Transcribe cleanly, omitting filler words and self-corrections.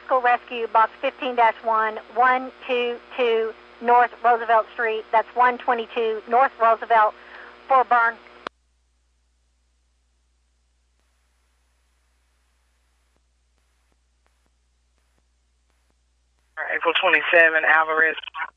Haskell Rescue, Box 15-1, 122 North Roosevelt Street. That's 122 North Roosevelt, Fort Byrne. April 27, Alvarez.